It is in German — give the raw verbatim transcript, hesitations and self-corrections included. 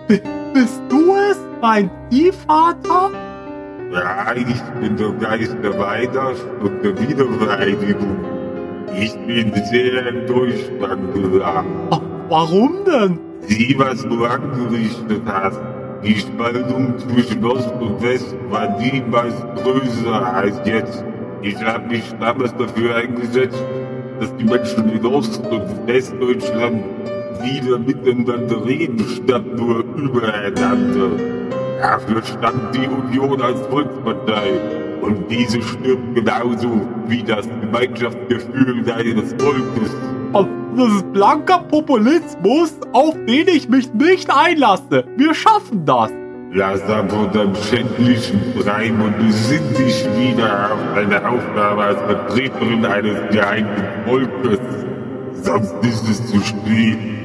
B bist du es, mein Ziehvater? Ja, ich bin der Geist der Weihnacht und der Wiedervereinigung. Ich bin sehr enttäuscht, Angela. Warum denn? Sieh, was du angerichtet hast. Die Spaltung zwischen Ost und West war niemals größer als jetzt. Ich habe mich damals dafür eingesetzt, dass die Menschen in Ost- und Westdeutschland wieder miteinander reden, statt nur übereinander. Dafür stand die Union als Volkspartei. Und diese stirbt genauso wie das Gemeinschaftsgefühl deines Volkes. Das ist blanker Populismus, auf den ich mich nicht einlasse. Wir schaffen das. Lass ab von deinem schändlichen Treiben und besinn dich wieder auf deine Aufgabe als Vertreterin eines geeinten Volkes. Sonst ist es zu spät.